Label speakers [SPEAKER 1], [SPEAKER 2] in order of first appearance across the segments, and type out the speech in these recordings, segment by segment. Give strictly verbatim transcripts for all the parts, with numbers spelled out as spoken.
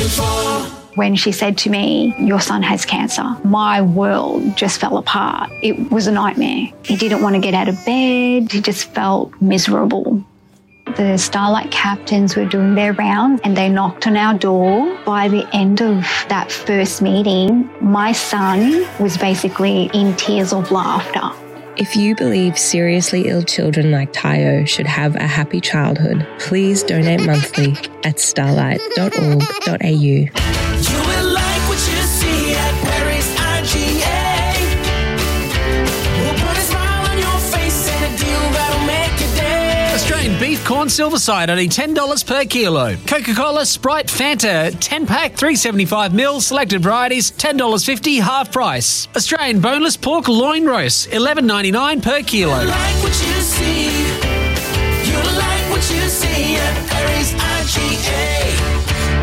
[SPEAKER 1] When she said to me, your son has cancer, my world just fell apart. It was a nightmare. He didn't want to get out of bed. He just felt miserable. The Starlight captains were doing their rounds and they knocked on our door. By the end of that first meeting, my son was basically in tears of laughter.
[SPEAKER 2] If you believe seriously ill children like Tayo should have a happy childhood, please donate monthly at starlight dot org dot a u.
[SPEAKER 3] You will like what you see at Perry's I G A. We'll put a smile on your face and a deal that'll make your day.
[SPEAKER 4] Australian beef corn silverside, only ten dollars per kilo. Coca-Cola, Sprite, Fanta, ten pack, three seventy-five mil, selected varieties, ten dollars fifty, half price. Australian boneless pork loin roast, eleven ninety-nine per kilo.
[SPEAKER 3] You like what you see. You like what you see at Perry's I G A.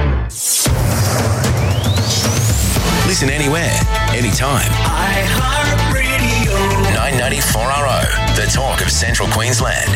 [SPEAKER 5] Listen anywhere, anytime.
[SPEAKER 3] iHeartRadio.
[SPEAKER 5] nine ninety-four R O, the talk of Central Queensland.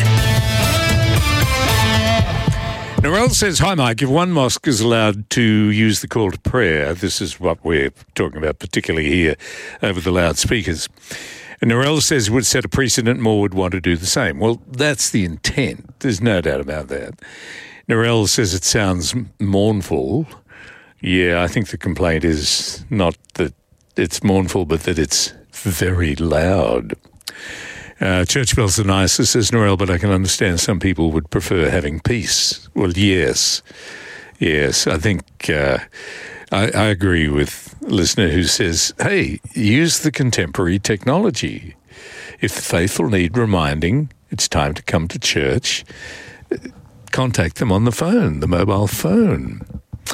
[SPEAKER 6] Narelle says, hi, Mike. If one mosque is allowed to use the call to prayer, this is what we're talking about, particularly here over the loudspeakers. And Narelle says it would set a precedent, more would want to do the same. Well, that's the intent. There's no doubt about that. Narelle says it sounds mournful. Yeah, I think the complaint is not that it's mournful, but that it's very loud. Uh, church bells are nicer, says Narelle, but I can understand some people would prefer having peace. Well, yes. Yes, I think uh, I, I agree with a listener who says, hey, use the contemporary technology. If the faithful need reminding it's time to come to church, contact them on the phone, the mobile phone.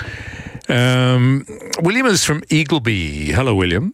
[SPEAKER 6] Um, William is from Eagleby. Hello, William.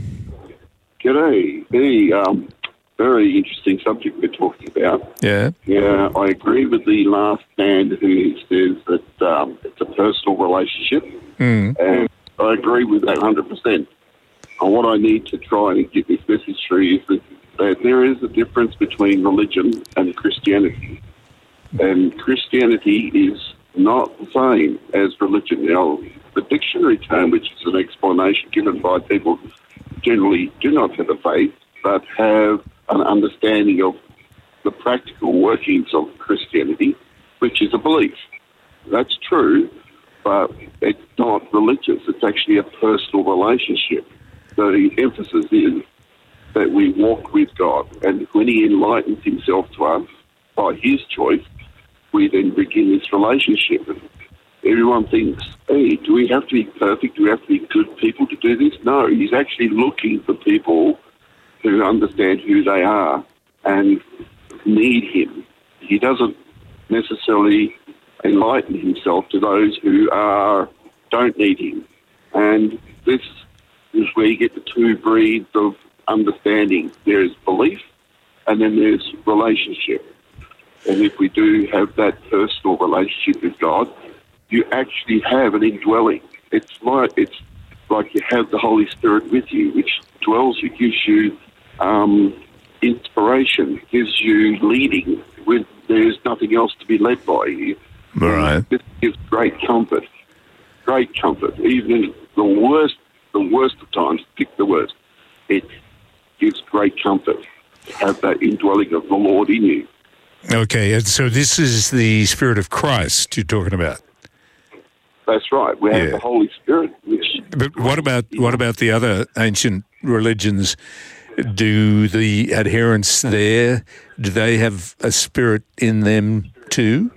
[SPEAKER 7] G'day. Hey, um, very interesting subject we're talking about.
[SPEAKER 6] Yeah.
[SPEAKER 7] Yeah, I agree with the last man who says that um, it's a personal relationship,
[SPEAKER 6] Mm.
[SPEAKER 7] and I agree with that one hundred percent. And what I need to try and get this message through is that, that there is a difference between religion and Christianity. And Christianity is not the same as religion. Now, the dictionary term, which is an explanation given by people who generally do not have a faith, but have an understanding of the practical workings of Christianity, which is a belief. That's true, but it's not religious. It's actually a personal relationship. So the emphasis is that we walk with God, and when He enlightens Himself to us by His choice, we then begin this relationship. And everyone thinks, hey, do we have to be perfect? Do we have to be good people to do this? No, He's actually looking for people who understand who they are and need Him. He doesn't necessarily enlighten Himself to those who are don't need Him. And this is where you get the two breeds of understanding. There is belief and then there's relationship. And if we do have that personal relationship with God, you actually have an indwelling. It's like it's like you have the Holy Spirit with you, which dwells you, gives you um, inspiration, gives you leading. With there's nothing else to be led by you.
[SPEAKER 6] Right.
[SPEAKER 7] This gives great comfort, great comfort. Even in the worst, the worst of times, pick the worst. It gives great comfort to have that indwelling of the Lord in you.
[SPEAKER 6] Okay, and so this is the Spirit of Christ you're talking about.
[SPEAKER 7] That's right. We have
[SPEAKER 6] Yeah.
[SPEAKER 7] the Holy Spirit, which.
[SPEAKER 6] But what about what about the other ancient religions? Do the adherents there, do they have a spirit in them too?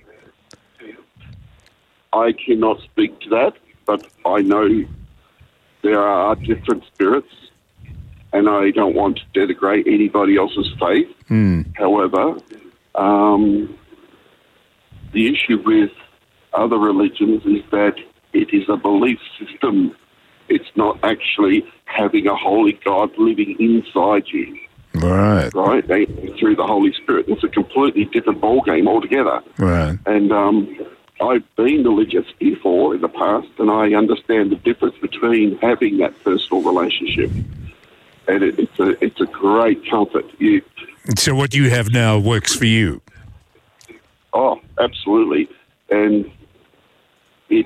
[SPEAKER 7] I cannot speak to that, but I know there are different spirits, and I don't want to denigrate anybody else's faith.
[SPEAKER 6] Mm.
[SPEAKER 7] However, um, the issue with other religions is that it is a belief system. It's not actually having a holy God living inside you.
[SPEAKER 6] Right.
[SPEAKER 7] Right? They, through the Holy Spirit. It's a completely different ballgame altogether.
[SPEAKER 6] Right.
[SPEAKER 7] And um, I've been religious before in the past, and I understand the difference between having that personal relationship. And it, it's a it's a great comfort. You,
[SPEAKER 6] So what you have now works for you?
[SPEAKER 7] oh, absolutely. And it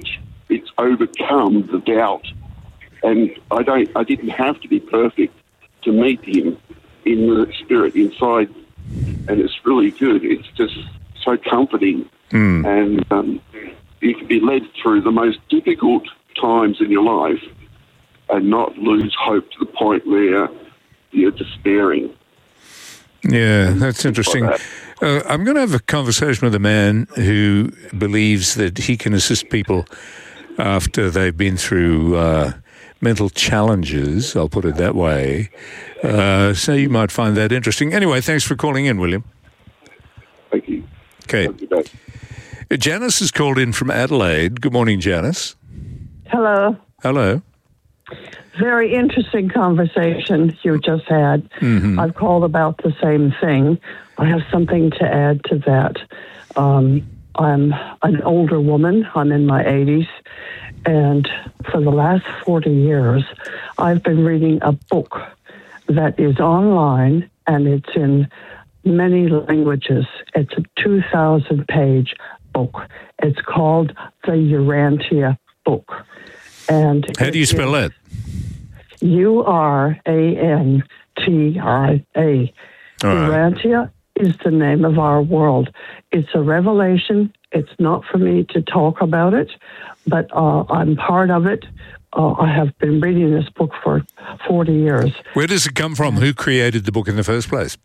[SPEAKER 7] it's overcome the doubt. And I don't. I didn't have to be perfect to meet him in the spirit inside, and it's really good. It's just so comforting,
[SPEAKER 6] Mm.
[SPEAKER 7] and um, you can be led through the most difficult times in your life and not lose hope to the point where you're despairing.
[SPEAKER 6] Yeah, that's interesting. Uh, I'm going to have a conversation with a man who believes that he can assist people after they've been through uh, mental challenges, I'll put it that way. Uh, so you might find that interesting. Anyway, thanks for calling in, William.
[SPEAKER 7] Thank you.
[SPEAKER 6] Okay.
[SPEAKER 7] Thank you both.
[SPEAKER 6] Uh, Janice has called in from Adelaide. Good morning, Janice.
[SPEAKER 8] Hello.
[SPEAKER 6] Hello.
[SPEAKER 8] Very interesting conversation you just had.
[SPEAKER 6] Mm-hmm.
[SPEAKER 8] I've called about the same thing. I have something to add to that. Um, I'm an older woman. I'm in my eighties. And for the last forty years, I've been reading a book that is online, and it's in many languages. It's a two thousand page book. It's called the Urantia Book. And
[SPEAKER 6] How do you spell that?
[SPEAKER 8] U R A N T I A.
[SPEAKER 6] All right.
[SPEAKER 8] Urantia is the name of our world. It's a revelation. It's not for me to talk about it, but uh, I'm part of it. Uh, I have been reading this book for forty years.
[SPEAKER 6] Where does it come from? Who created the book in the first place?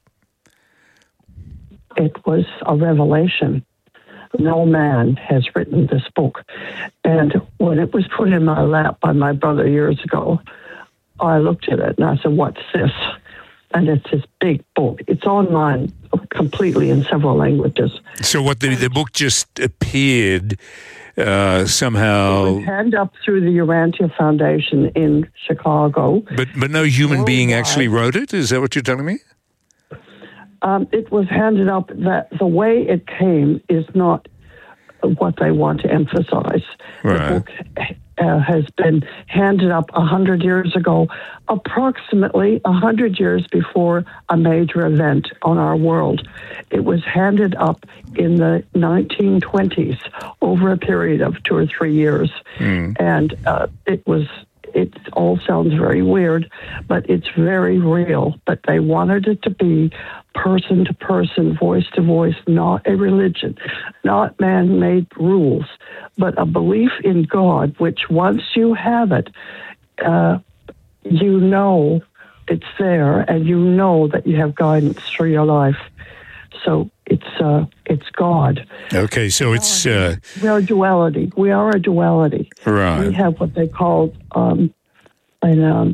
[SPEAKER 8] It was a revelation. No man has written this book. And when it was put in my lap by my brother years ago, I looked at it and I said, what's this? And it's this big book. It's online completely in several languages.
[SPEAKER 6] So what, the, the book just appeared uh, somehow...
[SPEAKER 8] It was handed up through the Urantia Foundation in Chicago.
[SPEAKER 6] But, but no human being
[SPEAKER 8] Worldwide.
[SPEAKER 6] actually wrote it? Is that what you're telling me?
[SPEAKER 8] Um, it was handed up that the way it came is not what they want to emphasize.
[SPEAKER 6] Right.
[SPEAKER 8] The book uh, has been handed up a hundred years ago, approximately a hundred years before a major event on our world. It was handed up in the nineteen twenties over a period of two or three years.
[SPEAKER 6] Mm.
[SPEAKER 8] And uh, it was... It all sounds very weird, but it's very real. But they wanted it to be person to person, voice to voice, not a religion, not man-made rules, but a belief in God, which once you have it, uh, you know it's there, and you know that you have guidance through your life. So it's uh, it's God.
[SPEAKER 6] Okay, so it's... Uh,
[SPEAKER 8] We are a duality. We are a duality.
[SPEAKER 6] Right.
[SPEAKER 8] We have what they call um, an um,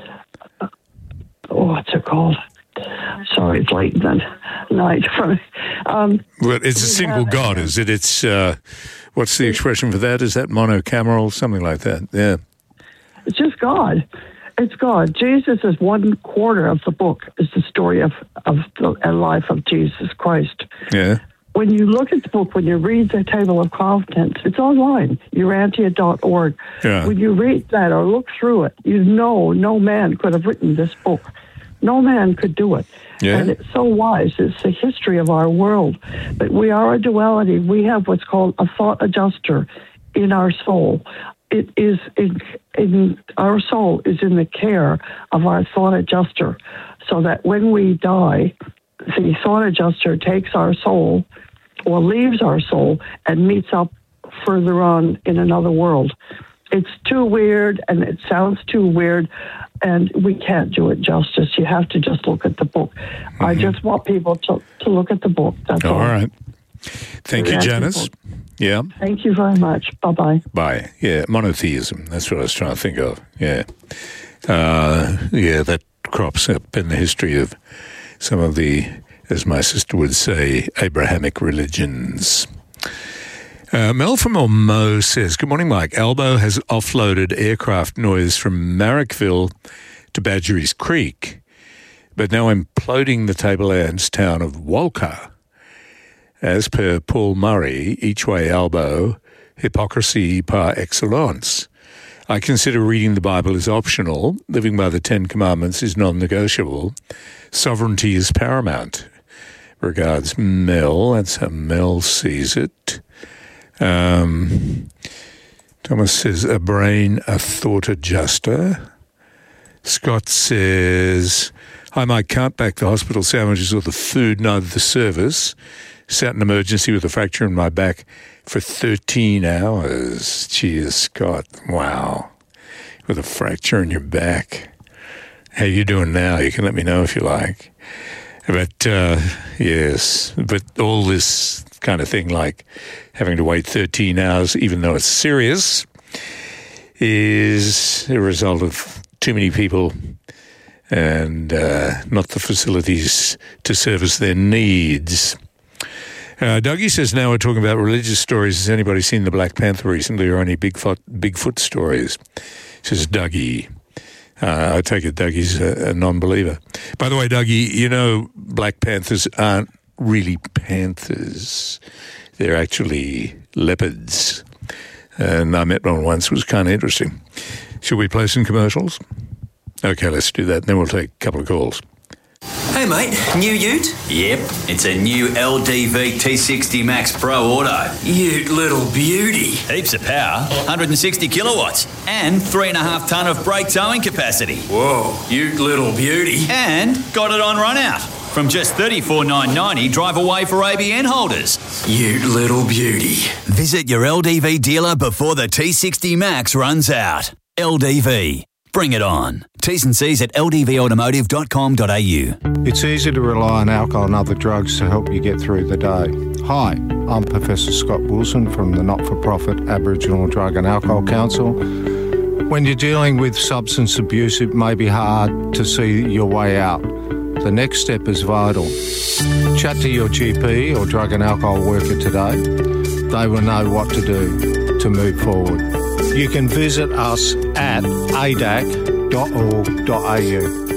[SPEAKER 8] uh, oh, what's it called? Sorry, it's late in the night for me. Um,
[SPEAKER 6] well, it's a
[SPEAKER 8] we
[SPEAKER 6] single
[SPEAKER 8] have-
[SPEAKER 6] God, is it? It's... Uh, what's the expression for that? Is that monocameral? Something like that, yeah.
[SPEAKER 8] It's just God. It's God. Jesus is one quarter of the book. Is the story of of the life of Jesus Christ.
[SPEAKER 6] Yeah.
[SPEAKER 8] When you look at the book, when you read the table of contents, it's online, urantia dot org.
[SPEAKER 6] Yeah.
[SPEAKER 8] When you read that or look through it, you know no man could have written this book. No man could do it.
[SPEAKER 6] Yeah.
[SPEAKER 8] And it's so wise. It's the history of our world. But we are a duality. We have what's called a thought adjuster in our soul. It is in, in our soul is in the care of our thought adjuster, so that when we die, the thought adjuster takes our soul or leaves our soul and meets up further on in another world. It's too weird, and it sounds too weird, and we can't do it justice. You have to just look at the book. Mm-hmm. I just want people to, to look at the book. That's all.
[SPEAKER 6] All right. Thank you, Janice. Yeah.
[SPEAKER 8] Thank you very much. Bye-bye.
[SPEAKER 6] Bye. Yeah, monotheism. That's what I was trying to think of. Yeah. Uh, yeah, that crops up in the history of some of the, as my sister would say, Abrahamic religions. Uh, Mel from Ormeau says, good morning, Mike. Albo has offloaded aircraft noise from Marrickville to Badgerys Creek, but now imploding the tablelands town of Walker. As per Paul Murray, each way Albo, hypocrisy par excellence. I consider reading the Bible is optional. Living by the Ten Commandments is non-negotiable. Sovereignty is paramount. Regards, Mel. That's how Mel sees it. Um, Thomas says, a brain, a thought adjuster. Scott says, hi Mike, can't back the hospital sandwiches or the food, neither the service. Sat in emergency with a fracture in my back for thirteen hours. Cheers, Scott. Wow. With a fracture in your back. How you doing now? You can let me know if you like. But, uh, yes, but all this kind of thing like having to wait thirteen hours, even though it's serious, is a result of too many people and uh, not the facilities to service their needs. Uh, Dougie says, now we're talking about religious stories. Has anybody seen the Black Panther recently or any Bigfoot, Bigfoot stories? Says Dougie. Uh, I take it Dougie's a, a non-believer. By the way, Dougie, you know Black Panthers aren't really panthers. They're actually leopards. And I met one once. It was kind of interesting. Should we play some commercials? Okay, let's do that. Then we'll take a couple of calls.
[SPEAKER 9] Hey mate, new ute? Yep, it's a new L D V T sixty Max Pro Auto. Ute little beauty. Heaps of power, one hundred sixty kilowatts, and three and a half tonne of brake towing capacity. Whoa, ute little beauty. And got it on run out. From just thirty-four thousand nine hundred ninety dollars, drive away for A B N holders. Ute little beauty. Visit your L D V dealer before the T sixty Max runs out. L D V. Bring it on. T's and C's at l d v automotive dot com dot a u.
[SPEAKER 10] It's easy to rely on alcohol and other drugs to help you get through the day. Hi, I'm Professor Scott Wilson from the not-for-profit Aboriginal Drug and Alcohol Council. When you're dealing with substance abuse, it may be hard to see your way out. The next step is vital. Chat to your G P or drug and alcohol worker today. They will know what to do to move forward. You can visit us at a d a c dot org dot a u.